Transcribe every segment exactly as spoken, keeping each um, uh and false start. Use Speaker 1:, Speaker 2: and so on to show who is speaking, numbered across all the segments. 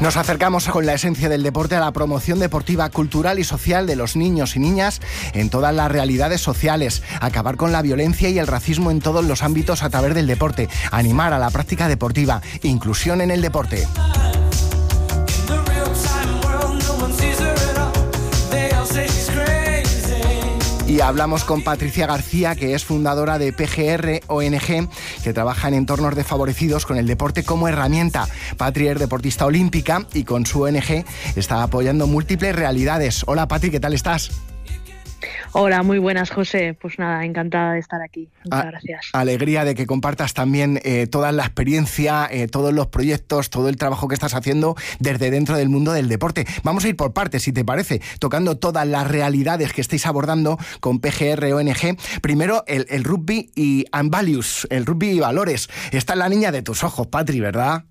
Speaker 1: Nos acercamos con la esencia del deporte a la promoción deportiva, cultural y social de los niños y niñas en todas las realidades sociales, acabar con la violencia y el racismo en todos los ámbitos a través del deporte, animar a la práctica deportiva, inclusión en el deporte. Y hablamos con Patricia García, que es fundadora de P G R O N G, que trabaja en entornos desfavorecidos con el deporte como herramienta. Patri es deportista olímpica y con su O N G está apoyando múltiples realidades. Hola Patri, ¿qué tal estás?
Speaker 2: Hola, muy buenas, José. Pues nada, encantada de estar aquí. Muchas
Speaker 1: a-
Speaker 2: gracias.
Speaker 1: Alegría de que compartas también eh, toda la experiencia, eh, todos los proyectos, todo el trabajo que estás haciendo desde dentro del mundo del deporte. Vamos a ir por partes, si te parece, tocando todas las realidades que estáis abordando con P G R O N G. Primero, el, el rugby y and values, el rugby y valores. Esta es la niña de tus ojos, Patri, ¿verdad?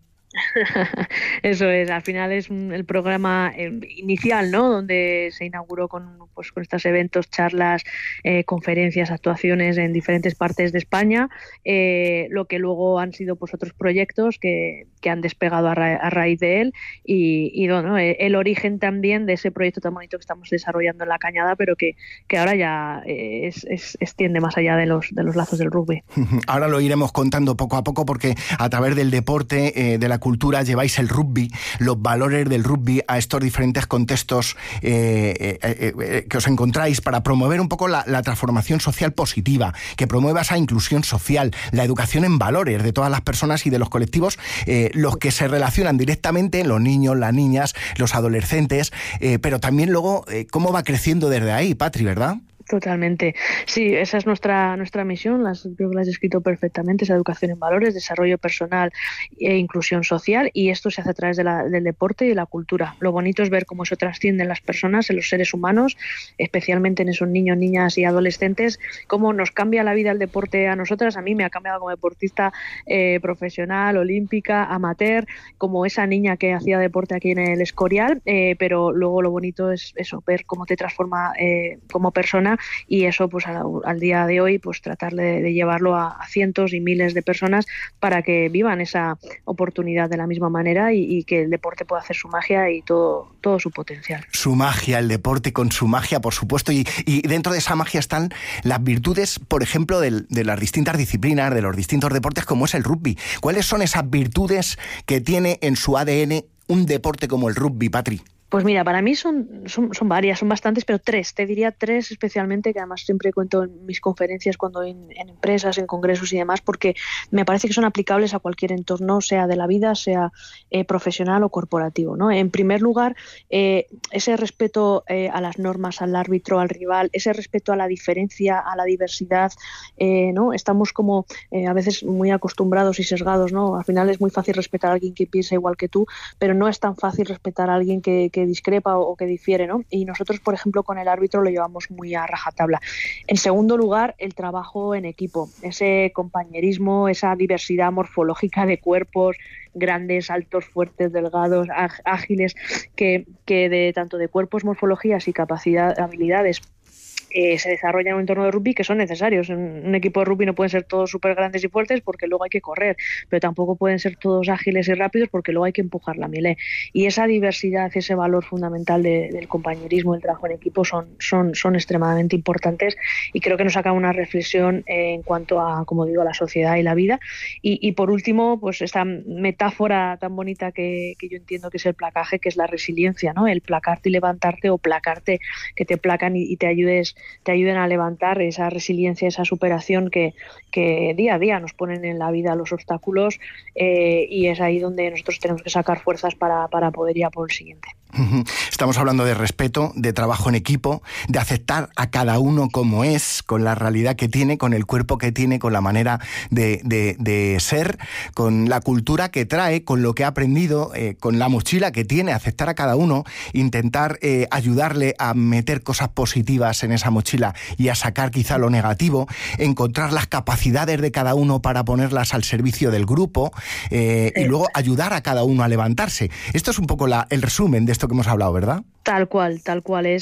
Speaker 2: Eso es, al final es un, el programa eh, inicial, ¿no? Donde se inauguró con, pues, con estos eventos, charlas, eh, conferencias, actuaciones en diferentes partes de España, eh, lo que luego han sido pues otros proyectos que, que han despegado a, ra- a raíz de él y, y bueno, eh, el origen también de ese proyecto tan bonito que estamos desarrollando en La Cañada, pero que, que ahora ya eh, es, es, extiende más allá de los, de los lazos del rugby.
Speaker 1: Ahora lo iremos contando poco a poco porque a través del deporte, eh, de la cultura, lleváis el rugby, los valores del rugby a estos diferentes contextos eh, eh, eh, eh, que os encontráis para promover un poco la, la transformación social positiva, que promueva esa inclusión social, la educación en valores de todas las personas y de los colectivos, eh, los que se relacionan directamente, los niños, las niñas, los adolescentes, eh, pero también luego eh, cómo va creciendo desde ahí, Patri, ¿verdad?
Speaker 2: Totalmente. Sí, esa es nuestra nuestra misión, las, creo que la has descrito perfectamente, esa educación en valores, desarrollo personal e inclusión social, y esto se hace a través de la, del deporte y de la cultura. Lo bonito es ver cómo eso trasciende en las personas, en los seres humanos, especialmente en esos niños, niñas y adolescentes, cómo nos cambia la vida el deporte a nosotras. A mí me ha cambiado como deportista eh, profesional, olímpica, amateur, como esa niña que hacía deporte aquí en el Escorial, eh, pero luego lo bonito es eso, ver cómo te transforma eh, como persona. Y eso pues al, al día de hoy pues tratar de, de llevarlo a, a cientos y miles de personas para que vivan esa oportunidad de la misma manera y, y que el deporte pueda hacer su magia y todo, todo su potencial.
Speaker 1: Su magia, el deporte con su magia, por supuesto, y, y dentro de esa magia están las virtudes, por ejemplo, del, de las distintas disciplinas, de los distintos deportes como es el rugby. ¿Cuáles son esas virtudes que tiene en su A D N un deporte como el rugby, Patri?
Speaker 2: Pues mira, para mí son, son, son varias, son bastantes, pero tres, te diría tres especialmente, que además siempre cuento en mis conferencias, cuando en, en empresas, en congresos y demás, porque me parece que son aplicables a cualquier entorno, sea de la vida, sea eh, profesional o corporativo, ¿no? En primer lugar, eh, ese respeto eh, a las normas, al árbitro, al rival, ese respeto a la diferencia, a la diversidad, eh, ¿no? Estamos como eh, a veces muy acostumbrados y sesgados, ¿no? Al final es muy fácil respetar a alguien que piensa igual que tú, pero no es tan fácil respetar a alguien que, que discrepa o, o que difiere, ¿no? Y nosotros, por ejemplo, con el árbitro lo llevamos muy a rajatabla. En segundo lugar, el trabajo en equipo, ese compañerismo, esa diversidad morfológica de cuerpos, grandes, altos, fuertes, delgados, ágiles, que, que de tanto de cuerpos, morfologías y capacidad, habilidades Eh, se desarrolla en un entorno de rugby que son necesarios. En un equipo de rugby no pueden ser todos súper grandes y fuertes porque luego hay que correr, pero tampoco pueden ser todos ágiles y rápidos porque luego hay que empujar la mielé. Y esa diversidad, ese valor fundamental de, del compañerismo, del trabajo en equipo son, son, son extremadamente importantes, y creo que nos saca una reflexión eh, en cuanto a, como digo, a la sociedad y la vida. Y, y por último, pues esta metáfora tan bonita que, que yo entiendo que es el placaje, que es la resiliencia, ¿no? El placarte y levantarte, o placarte, que te placan y, y te ayudes te ayuden a levantar esa resiliencia, esa superación que, que día a día nos ponen en la vida los obstáculos, eh, y es ahí donde nosotros tenemos que sacar fuerzas para, para poder ir a por el siguiente.
Speaker 1: Estamos hablando de respeto, de trabajo en equipo, de aceptar a cada uno como es, con la realidad que tiene, con el cuerpo que tiene, con la manera de, de, de ser, con la cultura que trae, con lo que ha aprendido, eh, con la mochila que tiene, aceptar a cada uno, intentar eh, ayudarle a meter cosas positivas en esa mochila y a sacar quizá lo negativo, encontrar las capacidades de cada uno para ponerlas al servicio del grupo, eh, y luego ayudar a cada uno a levantarse. Esto es un poco la, el resumen de esto que hemos hablado, ¿verdad?
Speaker 2: Tal cual, tal cual. Es